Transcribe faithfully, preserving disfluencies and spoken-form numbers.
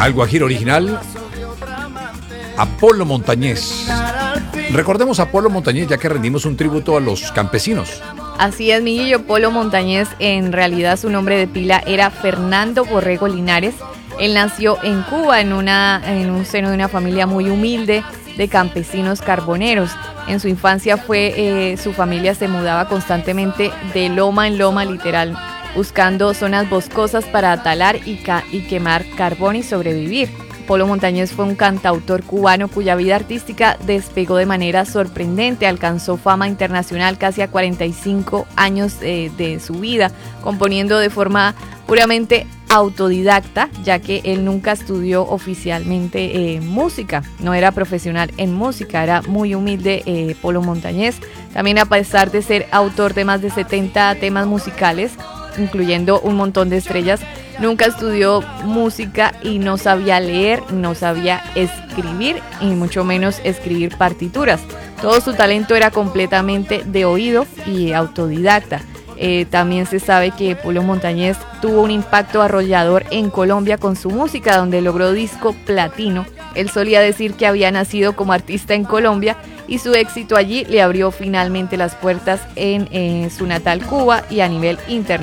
Al guajiro original, Apolo Montañés. Recordemos a Apolo Montañés ya que rendimos un tributo a los campesinos. Así es, Miguelillo. Apolo Montañés, en realidad su nombre de pila era Fernando Borrego Linares. Él nació en Cuba en, una, en un seno de una familia muy humilde de campesinos carboneros. En su infancia fue eh, su familia se mudaba constantemente de loma en loma, literal, buscando zonas boscosas para talar y, ca- y quemar carbón y sobrevivir. Apolo Montañés fue un cantautor cubano cuya vida artística despegó de manera sorprendente, alcanzó fama internacional casi a cuarenta y cinco años eh, de su vida, componiendo de forma puramente autodidacta, ya que él nunca estudió oficialmente eh, música, no era profesional en música, era muy humilde eh, Apolo Montañés. También, a pesar de ser autor de más de setenta temas musicales, incluyendo un montón de estrellas, nunca estudió música y no sabía leer, no sabía escribir y mucho menos escribir partituras. Todo su talento era completamente de oído y autodidacta. Eh, también se sabe que Apolo Montañés tuvo un impacto arrollador en Colombia con su música, donde logró disco platino. Él solía decir que había nacido como artista en Colombia y su éxito allí le abrió finalmente las puertas en eh, su natal Cuba y a nivel internacional.